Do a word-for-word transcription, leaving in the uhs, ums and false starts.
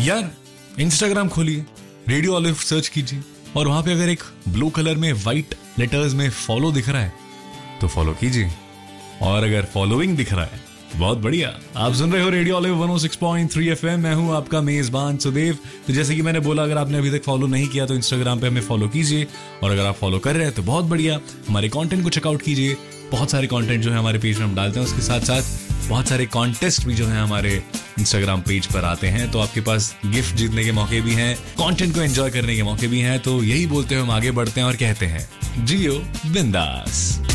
यार इंस्टाग्राम खोलिए, radio olive search कीजिए और वहां पे अगर एक ब्लू कलर में व्हाइट लेटर्स में फॉलो दिख रहा है तो फॉलो कीजिए, और अगर फॉलोइंग दिख रहा है बहुत बढ़िया। आप सुन रहे हो रेडियो ऑलिव वन ओ सिक्स पॉइंट थ्री एफएम, मैं हूं आपका मेजबान सुदेव। तो जैसे कि मैंने बोला, अगर आपने अभी तक फॉलो नहीं किया तो इंस्टाग्राम पे हमें फॉलो कीजिए, और अगर आप फॉलो कर रहे हैं तो बहुत बढ़िया, हमारे कंटेंट को चेकआउट कीजिए। बहुत सारे कंटेंट जो है हमारे पेज में हम डालते हैं, उसके साथ साथ बहुत सारे कॉन्टेस्ट भी जो है हमारे इंस्टाग्राम पेज पर आते हैं, तो आपके पास गिफ्ट जीतने के मौके भी हैं, कंटेंट को एंजॉय करने के मौके भी हैं। तो यही बोलते हुए हम आगे बढ़ते हैं और कहते हैं जियो बिंदास।